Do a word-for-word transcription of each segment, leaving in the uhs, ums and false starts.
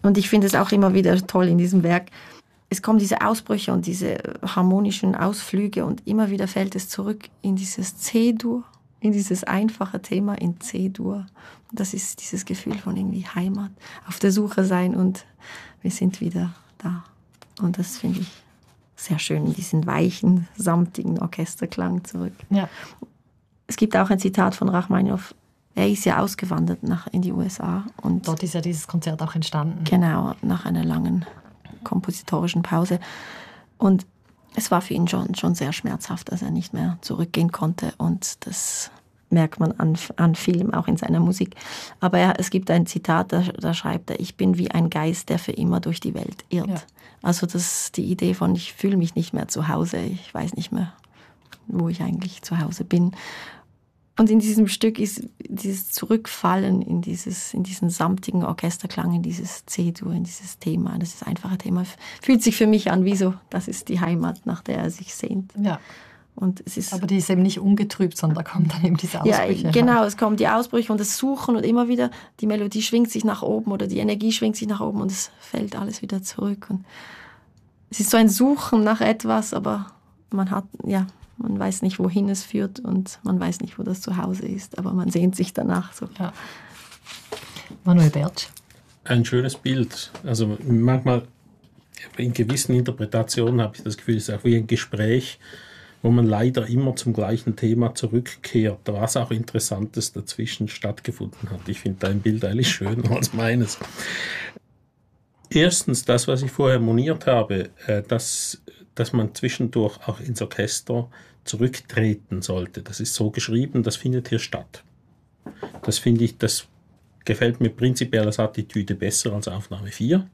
Und ich finde es auch immer wieder toll in diesem Werk. Es kommen diese Ausbrüche und diese harmonischen Ausflüge und immer wieder fällt es zurück in dieses C-Dur, in dieses einfache Thema in C-Dur. Und das ist dieses Gefühl von irgendwie Heimat, auf der Suche sein und wir sind wieder da. Und das finde ich sehr schön, in diesen weichen, samtigen Orchesterklang zurück. Ja. Es gibt auch ein Zitat von Rachmaninow. Er ist ja ausgewandert nach, in die U S A. Und dort ist ja dieses Konzert auch entstanden. Genau, nach einer langen kompositorischen Pause. Und es war für ihn schon, schon sehr schmerzhaft, dass er nicht mehr zurückgehen konnte. Und das merkt man an, an Film, auch in seiner Musik. Aber er, es gibt ein Zitat, da, da schreibt er, ich bin wie ein Geist, der für immer durch die Welt irrt. Ja. Also das ist die Idee von, ich fühle mich nicht mehr zu Hause, ich weiß nicht mehr, wo ich eigentlich zu Hause bin. Und in diesem Stück ist dieses Zurückfallen in, dieses, in diesen samtigen Orchesterklang, in dieses C-Dur, in dieses Thema, das ist einfache Thema, fühlt sich für mich an wie so, das ist die Heimat, nach der er sich sehnt. Ja. Und es ist, aber die ist eben nicht ungetrübt, sondern da kommen dann eben diese Ausbrüche. Ja, genau, es kommen die Ausbrüche und das Suchen und immer wieder, die Melodie schwingt sich nach oben oder die Energie schwingt sich nach oben und es fällt alles wieder zurück. Und es ist so ein Suchen nach etwas, aber man hat, ja, man weiß nicht, wohin es führt und man weiß nicht, wo das Zuhause ist, aber man sehnt sich danach so. Ja. Manuel Bertsch. Ein schönes Bild. Also manchmal in gewissen Interpretationen habe ich das Gefühl, es ist auch wie ein Gespräch, wo man leider immer zum gleichen Thema zurückkehrt, was auch Interessantes dazwischen stattgefunden hat. Ich finde dein Bild eigentlich schöner als meines. Erstens, das, was ich vorher moniert habe, dass, dass man zwischendurch auch ins Orchester zurücktreten sollte. Das ist so geschrieben, das findet hier statt. Das finde ich, das gefällt mir prinzipiell als Attitüde besser als Aufnahme vier.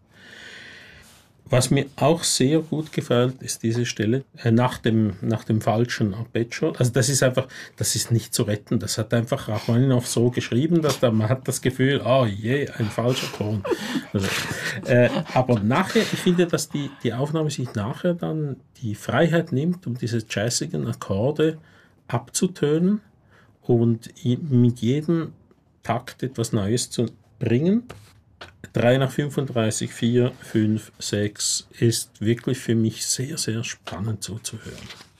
Was mir auch sehr gut gefällt, ist diese Stelle äh, nach dem, nach dem falschen Arpeggio. Also das ist einfach, das ist nicht zu retten. Das hat einfach Rachmaninow so geschrieben, dass da, man hat das Gefühl, oh je, ein falscher Ton. Also, äh, aber nachher, ich finde, dass die, die Aufnahme sich nachher dann die Freiheit nimmt, um diese jazzigen Akkorde abzutönen und mit jedem Takt etwas Neues zu bringen. drei nach fünfunddreißig, vier, fünf, sechs ist wirklich für mich sehr, sehr spannend zuzuhören.